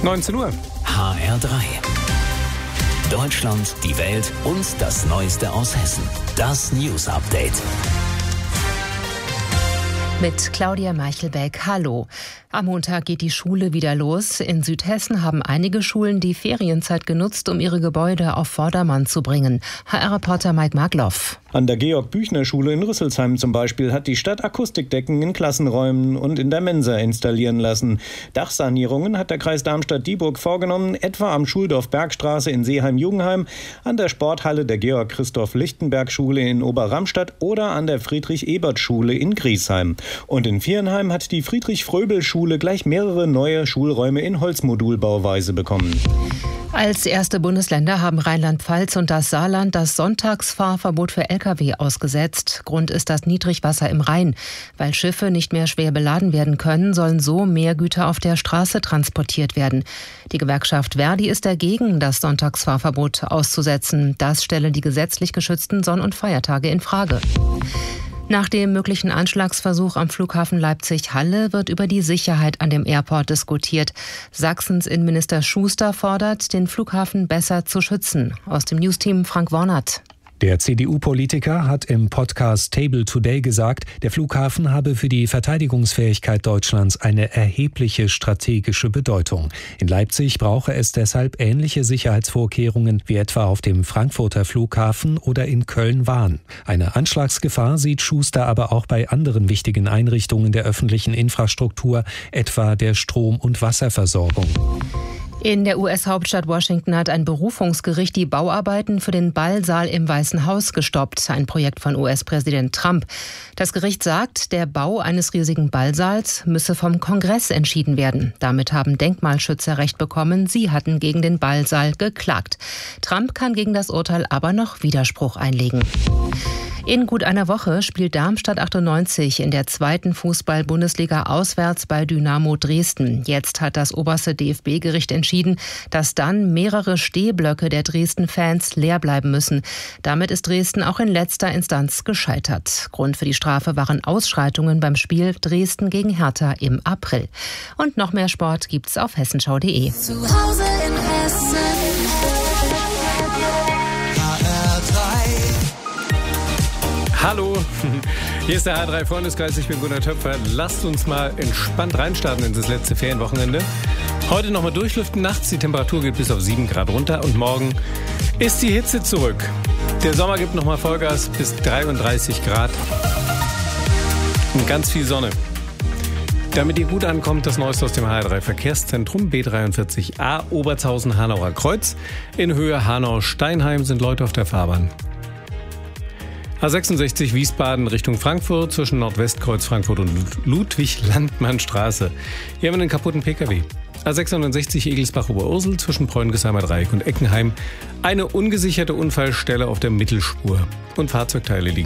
19 Uhr. HR3. Deutschland, die Welt und das Neueste aus Hessen. Das News Update. Mit Claudia Meichelbeck. Hallo. Am Montag geht die Schule wieder los. In Südhessen haben einige Schulen die Ferienzeit genutzt, um ihre Gebäude auf Vordermann zu bringen. HR-Reporter Mike Markloff. An der Georg-Büchner-Schule in Rüsselsheim zum Beispiel hat die Stadt Akustikdecken in Klassenräumen und in der Mensa installieren lassen. Dachsanierungen hat der Kreis Darmstadt-Dieburg vorgenommen, etwa am Schuldorf Bergstraße in Seeheim-Jugenheim, an der Sporthalle der Georg-Christoph-Lichtenberg-Schule in Oberramstadt oder an der Friedrich-Ebert-Schule in Griesheim. Und in Viernheim hat die Friedrich-Fröbel-Schule gleich mehrere neue Schulräume in Holzmodulbauweise bekommen. Als erste Bundesländer haben Rheinland-Pfalz und das Saarland das Sonntagsfahrverbot für Lkw ausgesetzt. Grund ist das Niedrigwasser im Rhein. Weil Schiffe nicht mehr schwer beladen werden können, sollen so mehr Güter auf der Straße transportiert werden. Die Gewerkschaft Verdi ist dagegen, das Sonntagsfahrverbot auszusetzen. Das stelle die gesetzlich geschützten Sonn- und Feiertage in Frage. Nach dem möglichen Anschlagsversuch am Flughafen Leipzig-Halle wird über die Sicherheit an dem Airport diskutiert. Sachsens Innenminister Schuster fordert, den Flughafen besser zu schützen. Aus dem Newsteam Frank Wornert. Der CDU-Politiker hat im Podcast Table Today gesagt, der Flughafen habe für die Verteidigungsfähigkeit Deutschlands eine erhebliche strategische Bedeutung. In Leipzig brauche es deshalb ähnliche Sicherheitsvorkehrungen wie etwa auf dem Frankfurter Flughafen oder in Köln-Wahn. Eine Anschlagsgefahr sieht Schuster aber auch bei anderen wichtigen Einrichtungen der öffentlichen Infrastruktur, etwa der Strom- und Wasserversorgung. In der US-Hauptstadt Washington hat ein Berufungsgericht die Bauarbeiten für den Ballsaal im Weißen Haus gestoppt, ein Projekt von US-Präsident Trump. Das Gericht sagt, der Bau eines riesigen Ballsaals müsse vom Kongress entschieden werden. Damit haben Denkmalschützer Recht bekommen, sie hatten gegen den Ballsaal geklagt. Trump kann gegen das Urteil aber noch Widerspruch einlegen. In gut einer Woche spielt Darmstadt 98 in der 2. Fußball-Bundesliga auswärts bei Dynamo Dresden. Jetzt hat das oberste DFB-Gericht entschieden, dass dann mehrere Stehblöcke der Dresden-Fans leer bleiben müssen. Damit ist Dresden auch in letzter Instanz gescheitert. Grund für die Strafe waren Ausschreitungen beim Spiel Dresden gegen Hertha im April. Und noch mehr Sport gibt's auf hessenschau.de. Zu Hause in Hessen. Hallo, hier ist der HR3-Freundeskreis, ich bin Gunnar Töpfer. Lasst uns mal entspannt reinstarten in das letzte Ferienwochenende. Heute nochmal durchlüften, nachts die Temperatur geht bis auf 7 Grad runter und morgen ist die Hitze zurück. Der Sommer gibt nochmal Vollgas bis 33 Grad und ganz viel Sonne. Damit ihr gut ankommt, das Neueste aus dem HR3-Verkehrszentrum B43a Obertshausen-Hanauer Kreuz. In Höhe Hanau-Steinheim sind Leute auf der Fahrbahn. A66 Wiesbaden Richtung Frankfurt zwischen Nordwestkreuz Frankfurt und Ludwig-Landmann-Straße. Hier haben wir einen kaputten Pkw. A66 Egelsbach-Oberursel zwischen Preungesheimer Dreieck und Eckenheim. Eine ungesicherte Unfallstelle auf der Mittelspur. Und Fahrzeugteile liegen